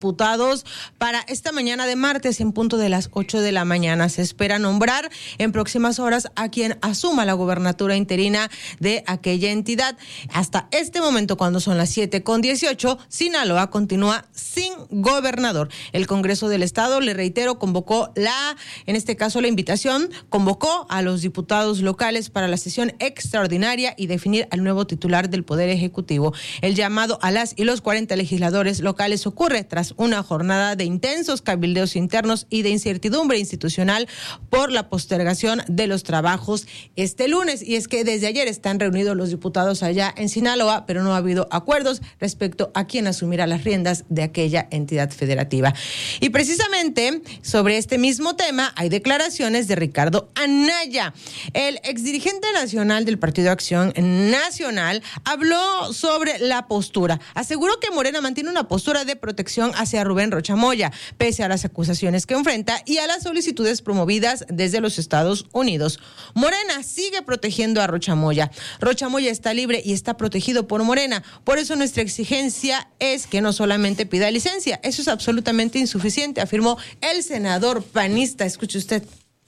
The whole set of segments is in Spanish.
diputados para esta mañana de martes en punto de las 8 de la mañana. Se espera nombrar en próximas horas a quien asuma la gobernatura interina de aquella entidad. Hasta este momento, cuando son las 7:18, Sinaloa continúa sin gobernador. El Congreso del Estado, le reitero, convocó la invitación, convocó a los diputados locales para la sesión extraordinaria y definir al nuevo titular del Poder Ejecutivo. El llamado a las y los 40 legisladores locales ocurre tras una jornada de intensos cabildeos internos y de incertidumbre institucional por la postergación de los trabajos este lunes. Y es que desde ayer están reunidos los diputados allá en Sinaloa, pero no ha habido acuerdos respecto a quién asumirá las riendas de aquella entidad federativa. Y precisamente sobre este mismo tema hay declaraciones de Ricardo Anaya. El exdirigente nacional del Partido Acción Nacional habló sobre la postura. Aseguró que Morena mantiene una postura de protección hacia Rubén Rocha Moya, pese a las acusaciones que enfrenta y a las solicitudes promovidas desde los Estados Unidos. Morena sigue protegiendo a Rocha Moya. Rocha Moya está libre y está protegido por Morena. Por eso nuestra exigencia es que no solamente pida licencia. Eso es absolutamente insuficiente, afirmó el senador panista. Escuche usted.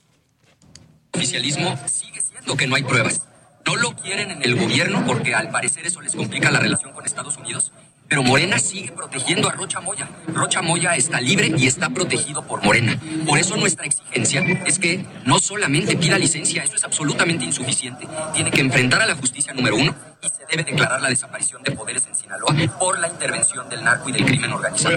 El oficialismo sigue siendo que no hay pruebas. No lo quieren en el gobierno porque al parecer eso les complica la relación con Estados Unidos. Pero Morena sigue protegiendo a Rocha Moya. Rocha Moya está libre y está protegido por Morena. Por eso nuestra exigencia es que no solamente pida licencia, eso es absolutamente insuficiente. Tiene que enfrentar a la justicia número 1 y se debe declarar la desaparición de poderes en Sinaloa por la intervención del narco y del crimen organizado.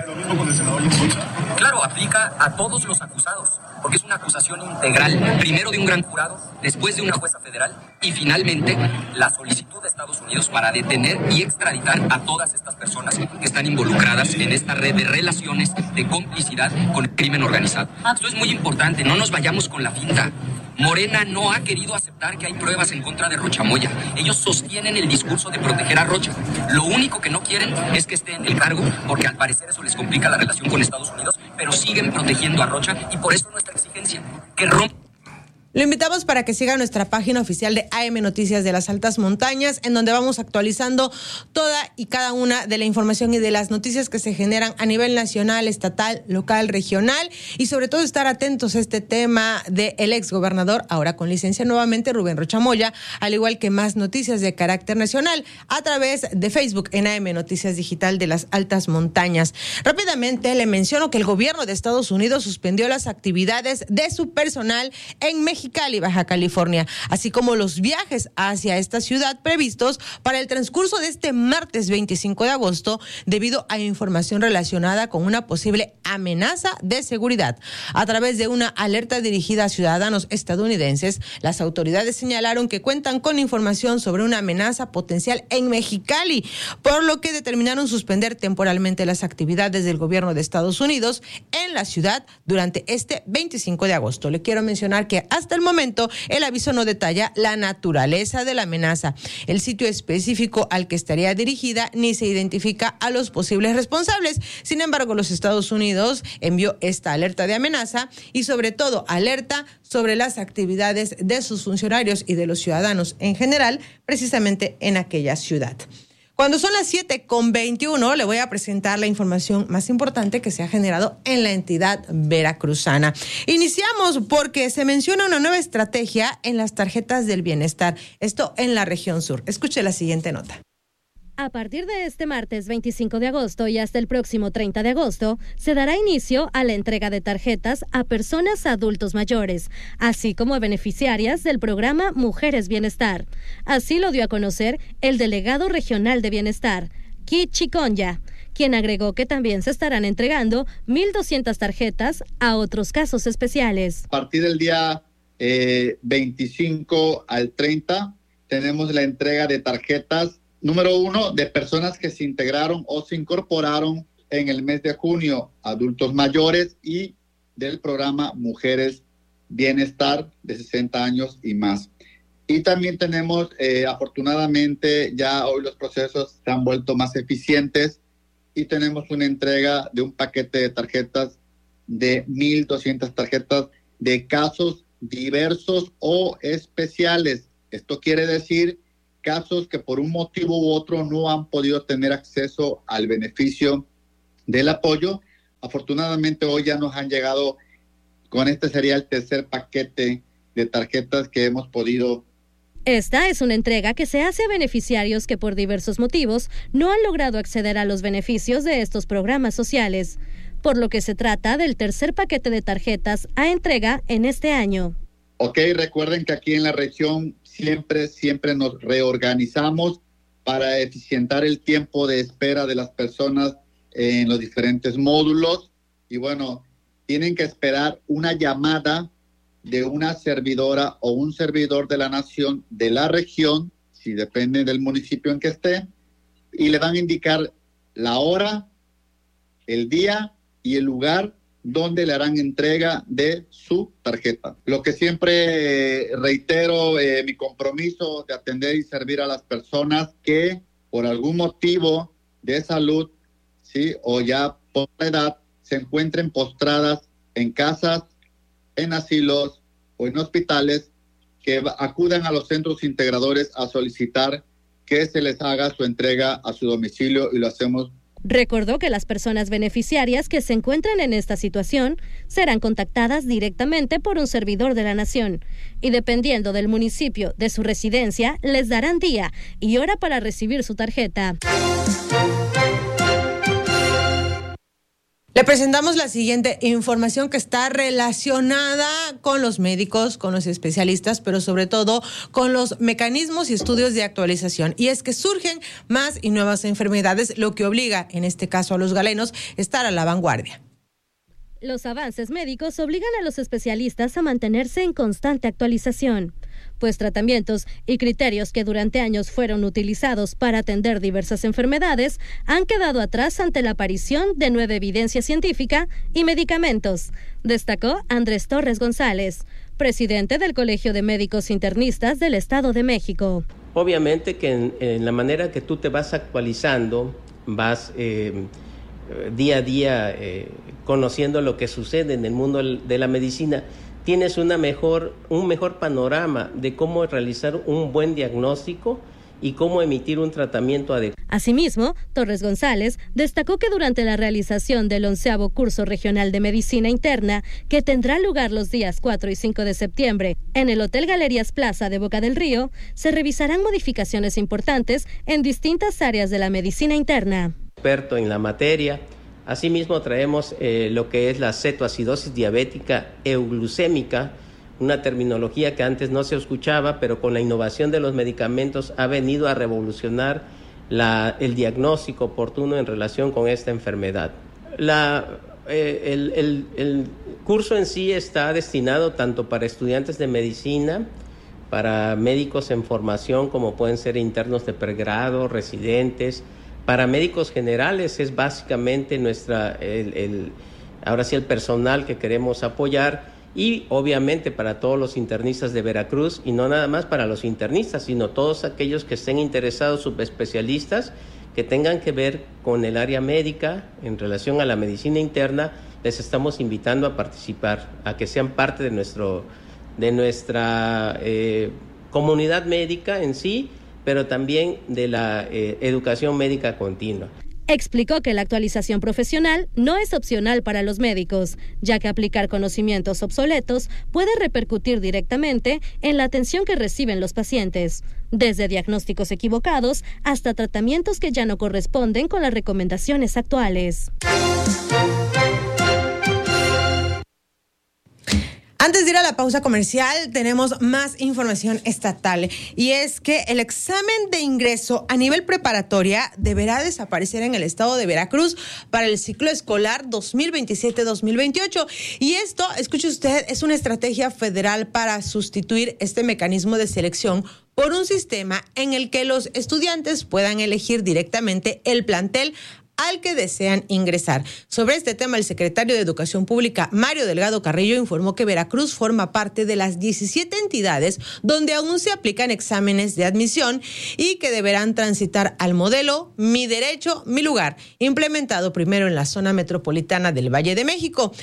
Claro, aplica a todos los acusados, porque es una acusación integral, primero de un gran jurado, después de una jueza federal y finalmente la solicitud de Estados Unidos para detener y extraditar a todas estas personas que están involucradas en esta red de relaciones de complicidad con el crimen organizado. Esto es muy importante, no nos vayamos con la finta. Morena no ha querido aceptar que hay pruebas en contra de Rocha Moya. Ellos sostienen el discurso de proteger a Rocha. Lo único que no quieren es que esté en el cargo, porque al parecer eso les complica la relación con Estados Unidos, pero siguen protegiendo a Rocha y por eso nuestra exigencia, que rompa. Lo invitamos para que siga nuestra página oficial de AM Noticias de las Altas Montañas, en donde vamos actualizando toda y cada una de la información y de las noticias que se generan a nivel nacional, estatal, local, regional, y sobre todo estar atentos a este tema del exgobernador, ahora con licencia nuevamente, Rubén Rocha Moya, al igual que más noticias de carácter nacional a través de Facebook en AM Noticias Digital de las Altas Montañas. Rápidamente le menciono que el gobierno de Estados Unidos suspendió las actividades de su personal en Mexicali, Baja California, así como los viajes hacia esta ciudad previstos para el transcurso de este martes 25 de agosto debido a información relacionada con una posible amenaza de seguridad. A través de una alerta dirigida a ciudadanos estadounidenses, las autoridades señalaron que cuentan con información sobre una amenaza potencial en Mexicali, por lo que determinaron suspender temporalmente las actividades del gobierno de Estados Unidos en la ciudad durante este 25 de agosto. Le quiero mencionar que hasta el momento el aviso no detalla la naturaleza de la amenaza, el sitio específico al que estaría dirigida, ni se identifica a los posibles responsables. Sin embargo, los Estados Unidos envió esta alerta de amenaza y sobre todo alerta sobre las actividades de sus funcionarios y de los ciudadanos en general, precisamente en aquella ciudad. Cuando son las 7:21, le voy a presentar la información más importante que se ha generado en la entidad veracruzana. Iniciamos porque se menciona una nueva estrategia en las tarjetas del bienestar, esto en la región sur. Escuche la siguiente nota. A partir de este martes 25 de agosto y hasta el próximo 30 de agosto, se dará inicio a la entrega de tarjetas a personas adultos mayores, así como a beneficiarias del programa Mujeres Bienestar. Así lo dio a conocer el delegado regional de Bienestar, Kit Chiconya, quien agregó que también se estarán entregando 1,200 tarjetas a otros casos especiales. A partir del día 25 al 30 tenemos la entrega de tarjetas. Número 1, de personas que se integraron o se incorporaron en el mes de junio, adultos mayores, y del programa Mujeres Bienestar de 60 años y más. Y también tenemos, afortunadamente, ya hoy los procesos se han vuelto más eficientes y tenemos una entrega de un paquete de tarjetas de 1,200 tarjetas de casos diversos o especiales. Esto quiere decir casos que por un motivo u otro no han podido tener acceso al beneficio del apoyo, Afortunadamente hoy ya nos han llegado, con este sería el tercer paquete de tarjetas que hemos podido. Esta es una entrega que se hace a beneficiarios que por diversos motivos no han logrado acceder a los beneficios de estos programas sociales, por lo que se trata del tercer paquete de tarjetas a entrega en este año. Ok, recuerden que aquí en la región siempre nos reorganizamos para eficientar el tiempo de espera de las personas en los diferentes módulos. Y bueno, tienen que esperar una llamada de una servidora o un servidor de la nación de la región, si depende del municipio en que esté, y le van a indicar la hora, el día y el lugar donde le harán entrega de su tarjeta. Lo que siempre reitero, mi compromiso de atender y servir a las personas que por algún motivo de salud, ¿sí?, o ya por edad, se encuentren postradas en casas, en asilos o en hospitales, que acudan a los centros integradores a solicitar que se les haga su entrega a su domicilio, y lo hacemos. Recordó que las personas beneficiarias que se encuentran en esta situación serán contactadas directamente por un servidor de la nación y, dependiendo del municipio de su residencia, les darán día y hora para recibir su tarjeta. Le presentamos la siguiente información que está relacionada con los médicos, con los especialistas, pero sobre todo con los mecanismos y estudios de actualización. Y es que surgen más y nuevas enfermedades, lo que obliga, en este caso a los galenos, a estar a la vanguardia. Los avances médicos obligan a los especialistas a mantenerse en constante actualización, pues tratamientos y criterios que durante años fueron utilizados para atender diversas enfermedades han quedado atrás ante la aparición de nueva evidencia científica y medicamentos, destacó Andrés Torres González, presidente del Colegio de Médicos Internistas del Estado de México. Obviamente que en la manera que tú te vas actualizando, vas día a día conociendo lo que sucede en el mundo de la medicina, tienes un mejor panorama de cómo realizar un buen diagnóstico y cómo emitir un tratamiento adecuado. Asimismo, Torres González destacó que durante la realización del 11º Curso Regional de Medicina Interna, que tendrá lugar los días 4 y 5 de septiembre en el Hotel Galerías Plaza de Boca del Río, se revisarán modificaciones importantes en distintas áreas de la medicina interna. Experto en la materia. Asimismo, traemos lo que es la cetoacidosis diabética euglucémica, una terminología que antes no se escuchaba, pero con la innovación de los medicamentos ha venido a revolucionar el diagnóstico oportuno en relación con esta enfermedad. El curso en sí está destinado tanto para estudiantes de medicina, para médicos en formación, como pueden ser internos de pregrado, residentes. Para médicos generales es básicamente ahora sí el personal que queremos apoyar, y obviamente para todos los internistas de Veracruz, y no nada más para los internistas, sino todos aquellos que estén interesados, subespecialistas, que tengan que ver con el área médica en relación a la medicina interna. Les estamos invitando a participar, a que sean parte de nuestra comunidad médica en sí, pero también de la educación médica continua. Explicó que la actualización profesional no es opcional para los médicos, ya que aplicar conocimientos obsoletos puede repercutir directamente en la atención que reciben los pacientes, desde diagnósticos equivocados hasta tratamientos que ya no corresponden con las recomendaciones actuales. Antes de ir a la pausa comercial, tenemos más información estatal, y es que el examen de ingreso a nivel preparatoria deberá desaparecer en el estado de Veracruz para el ciclo escolar 2027-2028. Y esto, escuche usted, es una estrategia federal para sustituir este mecanismo de selección por un sistema en el que los estudiantes puedan elegir directamente el plantel al que desean ingresar. Sobre este tema, el secretario de Educación Pública, Mario Delgado Carrillo, informó que Veracruz forma parte de las 17 entidades donde aún se aplican exámenes de admisión y que deberán transitar al modelo Mi Derecho, Mi Lugar, implementado primero en la zona metropolitana del Valle de México.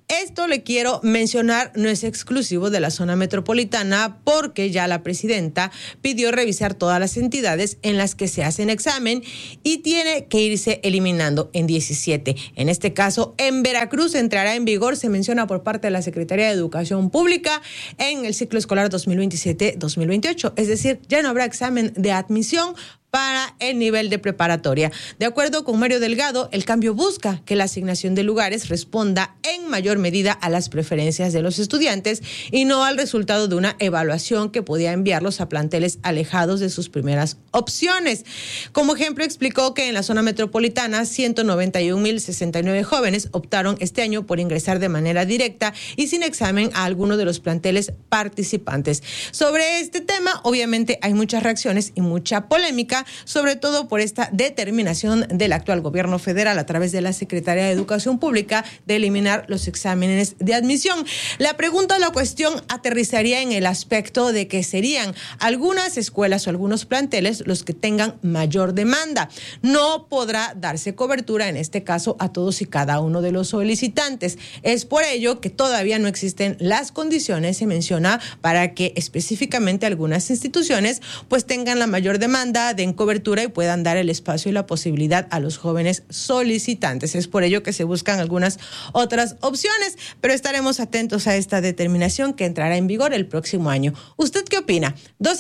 Esto le quiero mencionar, no es exclusivo de la zona metropolitana, porque ya la presidenta pidió revisar todas las entidades en las que se hacen examen y tiene que irse eliminando en 17. En este caso, en Veracruz entrará en vigor, se menciona por parte de la Secretaría de Educación Pública, en el ciclo escolar 2027-2028. Es decir, ya no habrá examen de admisión para el nivel de preparatoria. De acuerdo con Mario Delgado, el cambio busca que la asignación de lugares responda en mayor medida a las preferencias de los estudiantes y no al resultado de una evaluación que podía enviarlos a planteles alejados de sus primeras opciones. Como ejemplo, explicó que en la zona metropolitana 191,069 jóvenes optaron este año por ingresar de manera directa y sin examen a alguno de los planteles participantes. Sobre este tema, obviamente hay muchas reacciones y mucha polémica, sobre todo por esta determinación del actual gobierno federal a través de la Secretaría de Educación Pública de eliminar los exámenes de admisión. La pregunta o la cuestión aterrizaría en el aspecto de que serían algunas escuelas o algunos planteles los que tengan mayor demanda. No podrá darse cobertura en este caso a todos y cada uno de los solicitantes. Es por ello que todavía no existen las condiciones, se menciona, para que específicamente algunas instituciones pues tengan la mayor demanda de cobertura y puedan dar el espacio y la posibilidad a los jóvenes solicitantes. Es por ello que se buscan algunas otras opciones, pero estaremos atentos a esta determinación que entrará en vigor el próximo año. ¿Usted qué opina?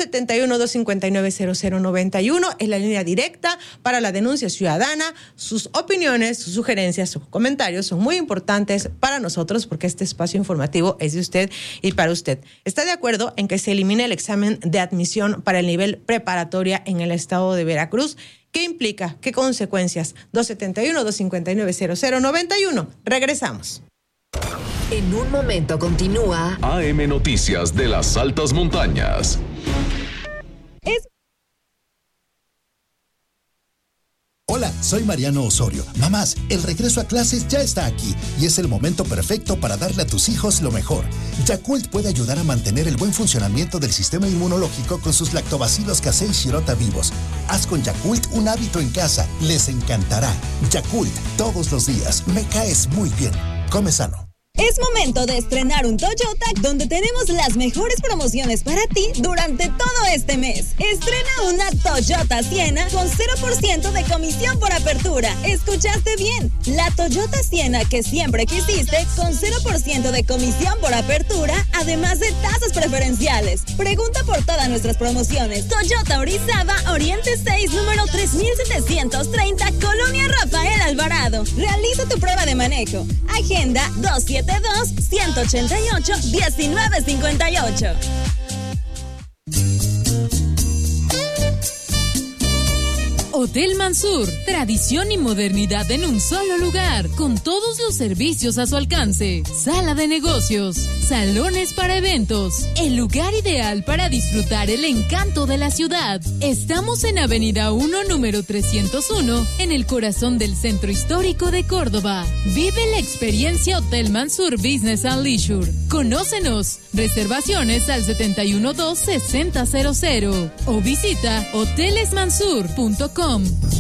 271-259-0091 es la línea directa para la denuncia ciudadana. Sus opiniones, sus sugerencias, sus comentarios son muy importantes para nosotros porque este espacio informativo es de usted y para usted. ¿Está de acuerdo en que se elimine el examen de admisión para el nivel preparatoria en el estado de Veracruz? ¿Qué implica? ¿Qué consecuencias? 271-259-0091. Regresamos. En un momento continúa AM Noticias de las Altas Montañas. Hola, soy Mariano Osorio. Mamás, el regreso a clases ya está aquí y es el momento perfecto para darle a tus hijos lo mejor. Yakult puede ayudar a mantener el buen funcionamiento del sistema inmunológico con sus lactobacilos casei shirota vivos. Haz con Yakult un hábito en casa. Les encantará. Yakult, todos los días. Me caes muy bien. Come sano. Es momento de estrenar un Toyota, donde tenemos las mejores promociones para ti durante todo este mes. Estrena una Toyota Siena con 0% de comisión por apertura. ¿Escuchaste bien? La Toyota Siena que siempre quisiste, con 0% de comisión por apertura, además de tasas preferenciales. Pregunta por todas nuestras promociones. Toyota Orizaba, Oriente 6, número 3730, Colonia Rafael Alvarado. Realiza tu prueba de manejo. Agenda 272-188-1958. Hotel Mansur, tradición y modernidad en un solo lugar, con todos los servicios a su alcance. Sala de negocios, salones para eventos, el lugar ideal para disfrutar el encanto de la ciudad. Estamos en Avenida 1, número 301, en el corazón del centro histórico de Córdoba. Vive la experiencia Hotel Mansur Business and Leisure. Conócenos. Reservaciones al 712-6000 o visita hotelesmansur.com.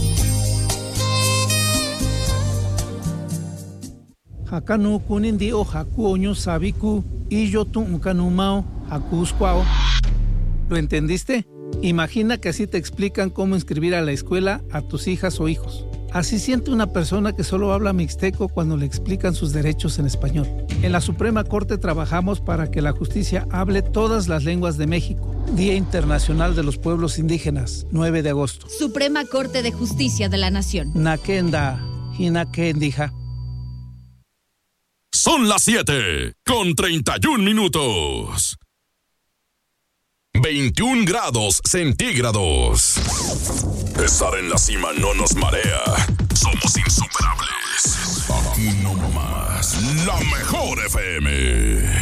Hakanu kunindi o hakuoño sabiku y yo tu unkanumao hakuskwao. ¿Lo entendiste? Imagina que así te explican cómo inscribir a la escuela a tus hijas o hijos. Así siente una persona que solo habla mixteco cuando le explican sus derechos en español. En la Suprema Corte trabajamos para que la justicia hable todas las lenguas de México. Día Internacional de los Pueblos Indígenas, 9 de agosto. Suprema Corte de Justicia de la Nación. Nakenda, Hinakendija. Son las 7:31. 21 grados centígrados. Estar en la cima no nos marea. Somos insuperables. Aquí nomás, la mejor FM.